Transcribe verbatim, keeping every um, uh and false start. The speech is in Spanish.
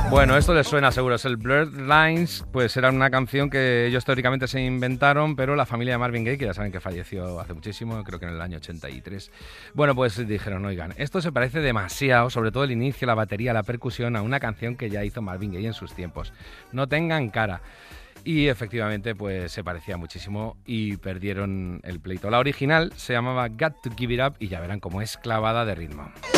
Bueno, esto les suena seguro, es el Blurred Lines, pues era una canción que ellos teóricamente se inventaron, pero la familia de Marvin Gaye, que ya saben que falleció hace muchísimo, creo que en el año ochenta y tres, bueno, pues dijeron, oigan, esto se parece demasiado, sobre todo el inicio, la batería, la percusión, a una canción que ya hizo Marvin Gaye en sus tiempos. No tengan cara. Y efectivamente, pues se parecía muchísimo y perdieron el pleito. La original se llamaba Got to Give It Up y ya verán cómo es clavada de ritmo.